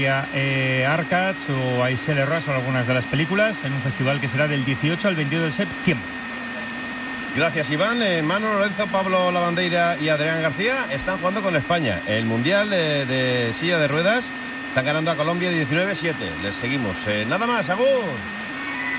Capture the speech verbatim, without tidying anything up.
Eh, Arcats o Aisé de Roas o algunas de las películas en un festival que será del dieciocho al veintidós de septiembre. Gracias, Iván. eh, Manu Lorenzo, Pablo Lavandeira y Adrián García están jugando con España el Mundial de, de Silla de Ruedas. Están ganando a Colombia diecinueve siete. Les seguimos. Eh, nada más, agur.